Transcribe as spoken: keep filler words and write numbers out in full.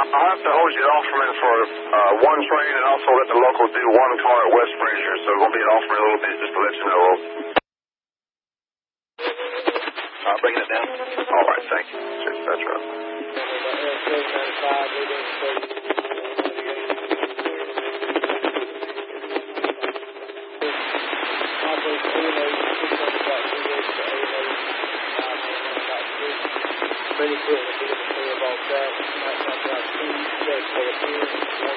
I'll have to hold you off from it for uh, one train and also let the locals do one car at West Fraser. So it's going to be an offer in a little bit just to let you know. Uh, bringing it down? All right, thank you. Cheers, that's right. Pretty quick, if you can say about that, might not have two, that's for the